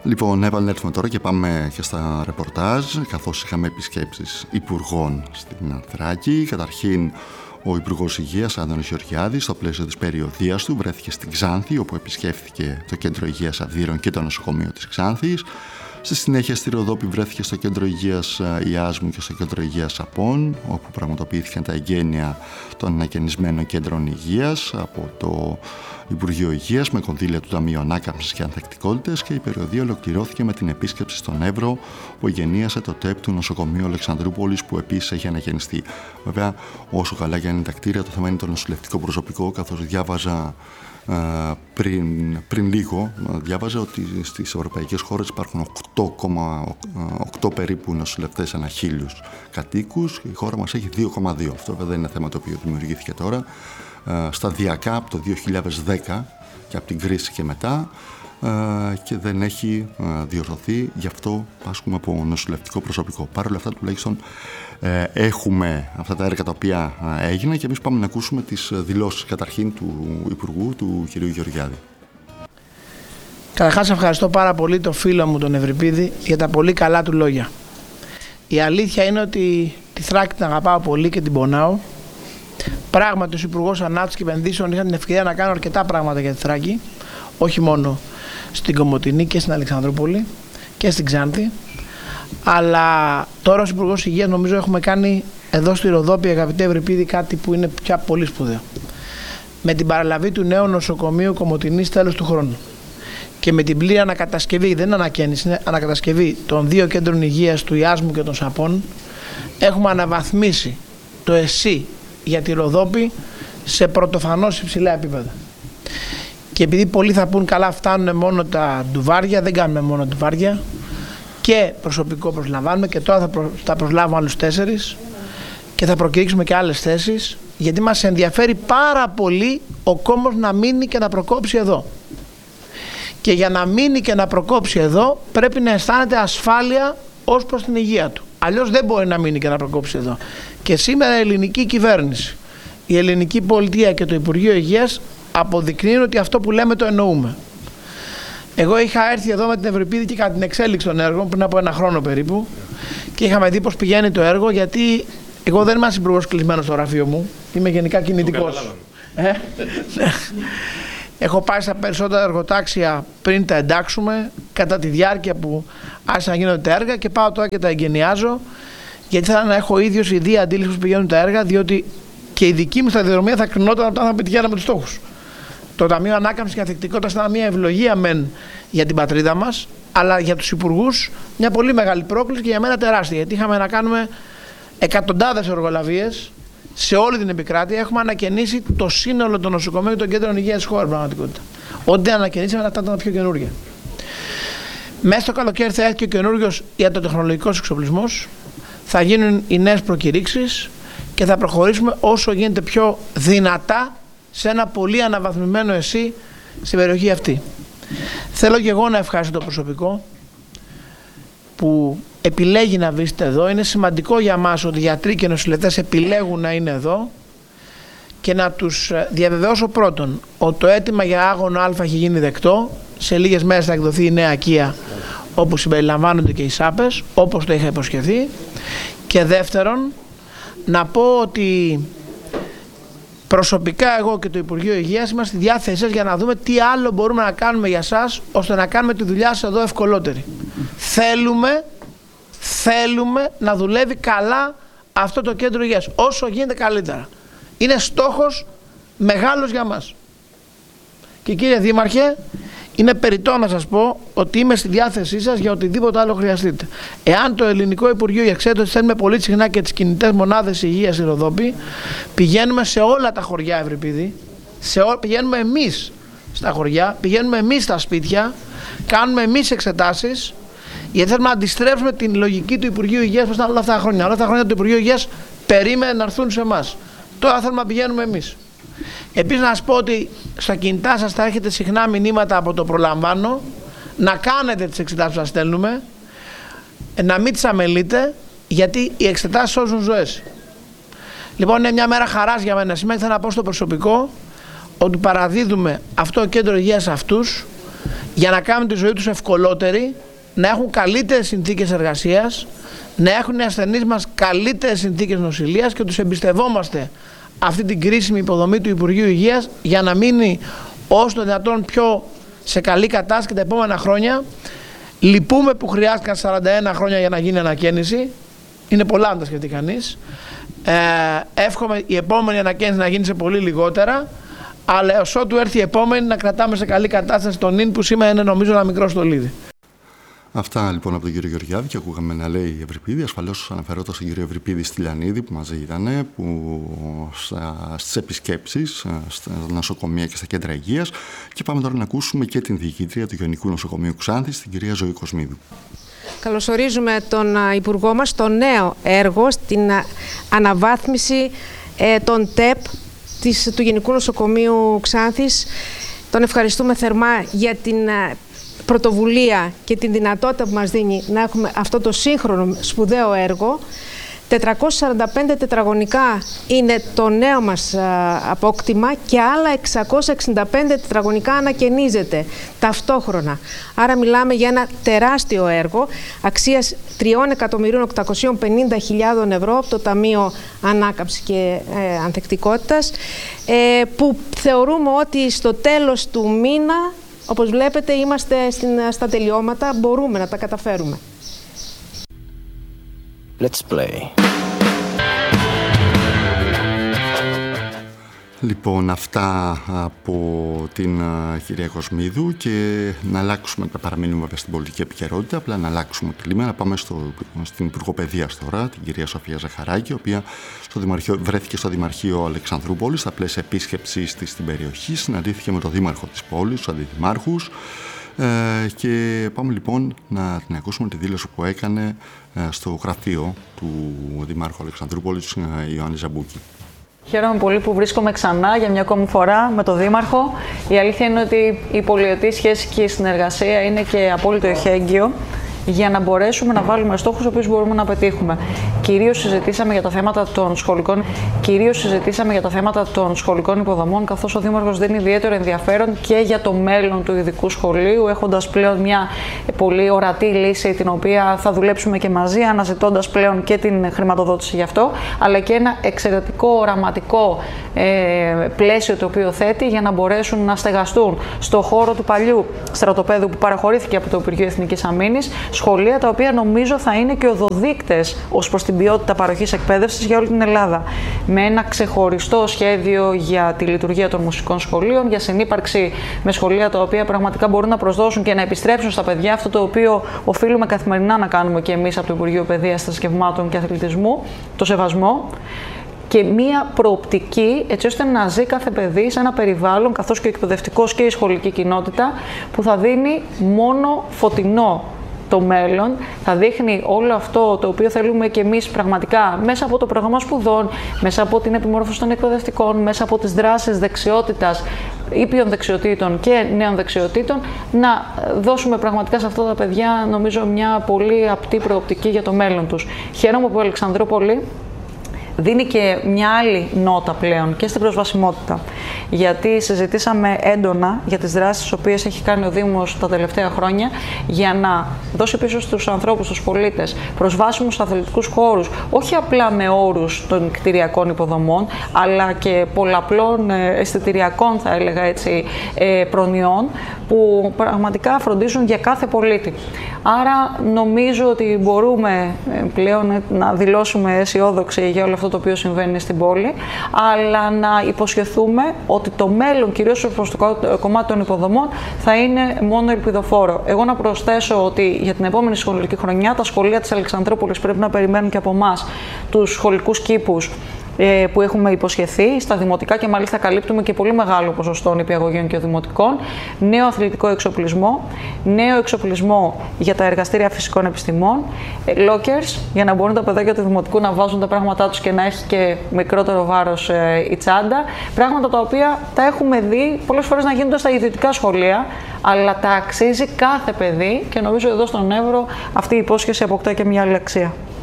Λοιπόν, επανέλθουμε τώρα και πάμε και στα ρεπορτάζ, καθώς είχαμε επισκέψεις υπουργών στην Θράκη. Καταρχήν, ο Υπουργός Υγείας, Άδωνης Γεωργιάδης, στο πλαίσιο της περιοδείας του, βρέθηκε στην Ξάνθη, όπου επισκέφθηκε το Κέντρο Υγείας Αυδείρων και το νοσοκομείο της Ξάνθης. Στη συνέχεια, στη Ροδόπη βρέθηκε στο Κέντρο Υγείας Ιάσμου και στο Κέντρο Υγείας Απών, όπου πραγματοποιήθηκαν τα εγγένεια των ανακαινισμένων κέντρων υγείας από το Υπουργείο Υγείας με κονδύλια του Ταμείου Ανάκαμψης και Ανθεκτικότητας, και η περιοδεία ολοκληρώθηκε με την επίσκεψη στον Εύρο, που εγγενίασε το ΤΕΠ του νοσοκομείου Αλεξανδρούπολης, που επίσης έχει ανακαινιστεί. Βέβαια, όσο καλά και αν είναι τα κτίρια, το θέμα είναι το νοσηλευτικό προσωπικό, καθώς διάβαζα πριν λίγο, διάβαζα ότι στις ευρωπαϊκές χώρες υπάρχουν 8,8 περίπου νοσηλευτές ανά 1.000 κατοίκους. Η χώρα μας έχει 2,2. Αυτό βέβαια δεν είναι θέμα το οποίο δημιουργήθηκε τώρα. Σταδιακά από το 2010 και από την κρίση και μετά, και δεν έχει διορθωθεί. Γι' αυτό πάσχουμε από νοσηλευτικό προσωπικό. Παρ' όλα αυτά, τουλάχιστον έχουμε αυτά τα έργα τα οποία έγιναν, και εμείς πάμε να ακούσουμε τις δηλώσεις καταρχήν του Υπουργού, του κ. Γεωργιάδη. Καταρχάς, ευχαριστώ πάρα πολύ τον φίλο μου τον Ευρυπίδη για τα πολύ καλά του λόγια. Η αλήθεια είναι ότι τη Θράκη την αγαπάω πολύ και την πονάω. Πράγματι, ως Υπουργός Ανάπτυξης και Επενδύσεων είχα την ευκαιρία να κάνω αρκετά πράγματα για τη Θράκη, όχι μόνο στην Κομοτηνή και στην Αλεξανδρούπολη και στην Ξάνθη. Αλλά τώρα ως Υπουργός Υγείας νομίζω έχουμε κάνει εδώ στη Ροδόπη, αγαπητέ Ευρυπίδη, κάτι που είναι πια πολύ σπουδαίο. Με την παραλαβή του νέου νοσοκομείου Κομοτηνής τέλος του χρόνου και με την πλήρη ανακατασκευή, δεν είναι ανακαίνιση, είναι ανακατασκευή των 2 κέντρων υγείας του Ιάσμου και των Σαπών, έχουμε αναβαθμίσει το ΕΣΥ για τη Ροδόπη σε πρωτοφανώς υψηλά επίπεδα. Και επειδή πολλοί θα πούν καλά, φτάνουν μόνο τα ντουβάρια, δεν κάνουμε μόνο ντουβάρια, και προσωπικό προσλαμβάνουμε, και τώρα θα προσλάβουμε άλλους 4 και θα προκηρύξουμε και άλλες θέσεις, γιατί μας ενδιαφέρει πάρα πολύ ο κόμμος να μείνει και να προκόψει εδώ. Και για να μείνει και να προκόψει εδώ πρέπει να αισθάνεται ασφάλεια ως προς την υγεία του. Αλλιώς δεν μπορεί να μείνει και να προκόψει εδώ. Και σήμερα η ελληνική κυβέρνηση, η ελληνική πολιτεία και το Υπουργείο Υγείας αποδεικνύουν ότι αυτό που λέμε το εννοούμε. Εγώ είχα έρθει εδώ με την Ευρυπίδη και κατά την εξέλιξη των έργων πριν από 1 χρόνο περίπου, και είχαμε δει πώς πηγαίνει το έργο, γιατί εγώ δεν είμαι υπουργός κλεισμένος στο γραφείο μου, είμαι γενικά κινητικός. Έχω πάει στα περισσότερα εργοτάξια πριν τα εντάξουμε, κατά τη διάρκεια που άρχισαν να γίνονται τα έργα, και πάω τώρα και τα εγκαινιάζω, γιατί θέλω να έχω ίδιος ιδία αντίληψη που πηγαίνουν τα έργα, διότι και η δική μου σταδιοδρομία θα κρινόταν όταν θα πετυχαίναμε τους στόχους. Το Ταμείο Ανάκαμψης και Ανθεκτικότητας ήταν μια ευλογία μεν για την πατρίδα μας, αλλά για τους υπουργούς μια πολύ μεγάλη πρόκληση, και για μένα τεράστια, γιατί είχαμε να κάνουμε εκατοντάδες εργολαβίες σε όλη την επικράτεια. Έχουμε ανακαινήσει το σύνολο των νοσοκομείων και των κέντρων υγείας της χώρας, πραγματικότητα. Ό,τι ανακαινήσαμε, αυτά ήταν τα πιο καινούργια. Μέσα στο καλοκαίρι θα έρθει και ο καινούριος ιατροτεχνολογικός εξοπλισμός, θα γίνουν οι νέες προκηρύξεις και θα προχωρήσουμε όσο γίνεται πιο δυνατά σε ένα πολύ αναβαθμισμένο ΕΣΥ στην περιοχή αυτή. Θέλω και εγώ να ευχαριστώ το προσωπικό που επιλέγει να βρίσκεται εδώ. Είναι σημαντικό για μας ότι οι γιατροί και νοσηλευτές επιλέγουν να είναι εδώ, και να τους διαβεβαιώσω πρώτον ότι το αίτημα για άγωνο Α έχει γίνει δεκτό. Σε λίγες μέρες θα εκδοθεί η νέα ΚΙΑ, όπου συμπεριλαμβάνονται και οι ΣΑΠΕΣ, όπως το είχα υποσχεθεί. Και δεύτερον, να πω ότι προσωπικά εγώ και το Υπουργείο Υγείας είμαστε στη διάθεσή σας για να δούμε τι άλλο μπορούμε να κάνουμε για σας, ώστε να κάνουμε τη δουλειά σας εδώ ευκολότερη. Θέλουμε να δουλεύει καλά αυτό το κέντρο υγείας, όσο γίνεται καλύτερα. Είναι στόχος μεγάλος για μας. Και κύριε Δήμαρχε, είναι περιττό να σας πω ότι είμαι στη διάθεσή σας για οτιδήποτε άλλο χρειαστείτε. Εάν το Ελληνικό Υπουργείο, για ξέρετε ότι στέλνουμε πολύ συχνά και τις κινητές μονάδες υγείας στη Ροδόπη, πηγαίνουμε σε όλα τα χωριά, Ευρυπίδη, πηγαίνουμε εμείς στα χωριά, πηγαίνουμε εμείς στα σπίτια, κάνουμε εμείς εξετάσεις, γιατί θέλουμε να αντιστρέψουμε την λογική του Υπουργείου Υγείας που ήταν όλα αυτά τα χρόνια. Όλα αυτά τα χρόνια το Υπουργείο Υγείας περίμενε να έρθουν σε εμάς. Τώρα θέλουμε να πηγαίνουμε εμείς. Επίσης να σας πω ότι στα κινητά σας θα έχετε συχνά μηνύματα από το προλαμβάνω, να κάνετε τις εξετάσεις που σας στέλνουμε, να μην τις αμελείτε, γιατί οι εξετάσεις σώζουν ζωές. Λοιπόν, είναι μια μέρα χαράς για μένα. Σήμερα ήθελα να πω στο προσωπικό ότι παραδίδουμε αυτό το κέντρο υγείας σε αυτούς, για να κάνουν τη ζωή τους ευκολότερη, να έχουν καλύτερες συνθήκες εργασίας, να έχουν οι ασθενείς μας καλύτερες συνθήκες νοσηλείας και τους εμπιστευόμαστε αυτή την κρίσιμη υποδομή του Υπουργείου Υγείας για να μείνει όσο το δυνατόν πιο σε καλή κατάσταση και τα επόμενα χρόνια. Λυπούμε που χρειάστηκαν 41 χρόνια για να γίνει ανακαίνιση. Είναι πολλά να τα σκεφτεί κανείς. Εύχομαι η επόμενη ανακαίνιση να γίνει σε πολύ λιγότερα, αλλά έως ότου έρθει η επόμενη να κρατάμε σε καλή κατάσταση τον ίν που σήμερα είναι νομίζω ένα μικρό στολίδι. Αυτά λοιπόν από τον κύριο Γεωργιάδη, και ακούγαμε να λέει η Ευρυπίδη. Ασφαλώς αναφερόταν στον κύριο Ευρυπίδη Στυλιανίδη που μαζί ήταν, που στις επισκέψεις στα νοσοκομεία και στα κέντρα υγείας. Και πάμε τώρα να ακούσουμε και την διοικήτρια του Γενικού Νοσοκομείου Ξάνθης, την κυρία Ζωή Κοσμίδου. Καλωσορίζουμε τον Υπουργό μας στο νέο έργο, στην αναβάθμιση των ΤΕΠ του Γενικού Νοσοκομείου Ξάνθης. Τον ευχαριστούμε θερμά για την πρωτοβουλία και την δυνατότητα που μας δίνει να έχουμε αυτό το σύγχρονο σπουδαίο έργο. 445 τετραγωνικά είναι το νέο μας απόκτημα και άλλα 665 τετραγωνικά ανακαινίζεται ταυτόχρονα. Άρα μιλάμε για ένα τεράστιο έργο αξίας 3.850.000 ευρώ από το Ταμείο Ανάκαμψης και Ανθεκτικότητας, που θεωρούμε ότι στο τέλος του μήνα, όπως βλέπετε, είμαστε στα τελειώματα, μπορούμε να τα καταφέρουμε. Let's play. Λοιπόν, αυτά από την κυρία Κοσμίδου, και να αλλάξουμε, να παραμείνουμε βέβαια στην πολιτική επικαιρότητα, απλά να αλλάξουμε κλίμα, να πάμε στην Υπουργό Παιδείας τώρα, την κυρία Σοφία Ζαχαράκη, η οποία βρέθηκε στο Δημαρχείο Αλεξανδρούπολης στα πλαίσια επίσκεψης της στην περιοχή, συναντήθηκε με τον Δήμαρχο της πόλης, τους αντιδημάρχους, και πάμε λοιπόν να την ακούσουμε τη δήλωση που έκανε στο γραφείο του Δημάρχου Αλεξανδρούπολης, Ιωάννη Ζαμπούκη. Χαίρομαι πολύ που βρίσκομαι ξανά για μια ακόμη φορά με τον Δήμαρχο. Η αλήθεια είναι ότι η πολυετή σχέση και η συνεργασία είναι και απόλυτο εχέγγυο για να μπορέσουμε να βάλουμε στόχους τους οποίους μπορούμε να πετύχουμε. Κυρίως συζητήσαμε για τα θέματα των σχολικών υποδομών, καθώς ο Δήμαρχος δίνει ιδιαίτερο ενδιαφέρον και για το μέλλον του ειδικού σχολείου, έχοντας πλέον μια πολύ ορατή λύση, την οποία θα δουλέψουμε και μαζί, αναζητώντας πλέον και την χρηματοδότηση γι' αυτό, αλλά και ένα εξαιρετικό οραματικό πλαίσιο το οποίο θέτει για να μπορέσουν να στεγαστούν στο χώρο του παλιού στρατοπέδου που παραχωρήθηκε από το Υπουργείο Εθνικής Αμήνης, σχολεία τα οποία νομίζω θα είναι και οδοδείκτες ως προς την ποιότητα παροχής εκπαίδευσης για όλη την Ελλάδα. Με ένα ξεχωριστό σχέδιο για τη λειτουργία των μουσικών σχολείων, για συνύπαρξη με σχολεία τα οποία πραγματικά μπορούν να προσδώσουν και να επιστρέψουν στα παιδιά αυτό το οποίο οφείλουμε καθημερινά να κάνουμε και εμείς από το Υπουργείο Παιδείας, Θρησκευμάτων και Αθλητισμού, το σεβασμό. Και μία προοπτική έτσι ώστε να ζει κάθε παιδί σε ένα περιβάλλον, καθώς και ο εκπαιδευτικός και η σχολική κοινότητα, που θα δίνει μόνο φωτεινό το μέλλον, θα δείχνει όλο αυτό το οποίο θέλουμε και εμείς πραγματικά μέσα από το πρόγραμμα σπουδών, μέσα από την επιμόρφωση των εκπαιδευτικών, μέσα από τις δράσεις δεξιότητας, ήπιων δεξιοτήτων και νέων δεξιοτήτων, να δώσουμε πραγματικά σε αυτά τα παιδιά, νομίζω, μια πολύ απτή προοπτική για το μέλλον τους. Χαίρομαι που η Αλεξανδρούπολη δίνει και μια άλλη νότα πλέον και στην προσβασιμότητα. Γιατί συζητήσαμε έντονα για τις δράσεις τις οποίες έχει κάνει ο Δήμος τα τελευταία χρόνια για να δώσει πίσω στους ανθρώπους, στους πολίτες, προσβάσιμους αθλητικούς χώρους, όχι απλά με όρους των κτηριακών υποδομών, αλλά και πολλαπλών αισθητηριακών, θα έλεγα έτσι, προνοιών, που πραγματικά φροντίζουν για κάθε πολίτη. Άρα νομίζω ότι μπορούμε πλέον να δηλώσουμε αισιόδοξοι για όλο αυτό το οποίο συμβαίνει στην πόλη, αλλά να υποσχεθούμε ότι το μέλλον, κυρίως προς το κομμάτι των υποδομών, θα είναι μόνο ελπιδοφόρο. Εγώ να προσθέσω ότι για την επόμενη σχολική χρονιά τα σχολεία της Αλεξανδρούπολης πρέπει να περιμένουν και από εμάς τους σχολικούς κήπους που έχουμε υποσχεθεί στα δημοτικά, και μάλιστα καλύπτουμε και πολύ μεγάλο ποσοστό νηπιαγωγείων και δημοτικών, νέο αθλητικό εξοπλισμό, νέο εξοπλισμό για τα εργαστήρια φυσικών επιστημών, lockers για να μπορούν τα παιδάκια του δημοτικού να βάζουν τα πράγματά τους και να έχει και μικρότερο βάρος η τσάντα, πράγματα τα οποία τα έχουμε δει πολλές φορές να γίνονται στα ιδιωτικά σχολεία, αλλά τα αξίζει κάθε παιδί, και νομίζω εδώ στον Εύρο αυτή η υπόσχεση αποκτά και μια άλλη αξία.